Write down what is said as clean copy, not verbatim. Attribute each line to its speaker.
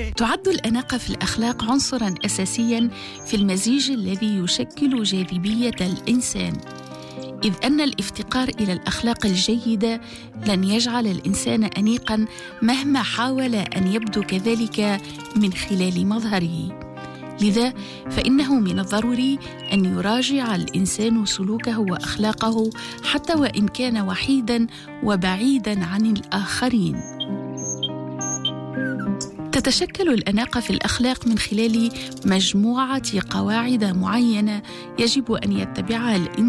Speaker 1: تعد الأناقة في الأخلاق عنصراً أساسياً في المزيج الذي يشكل جاذبية الإنسان، إذ أن الافتقار إلى الأخلاق الجيدة لن يجعل الإنسان أنيقاً مهما حاول أن يبدو كذلك من خلال مظهره. لذا فإنه من الضروري أن يراجع الإنسان سلوكه وأخلاقه حتى وإن كان وحيداً وبعيداً عن الآخرين. تتشكل الأناقة في الأخلاق من خلال مجموعة قواعد معينة يجب أن يتبعها الإنسان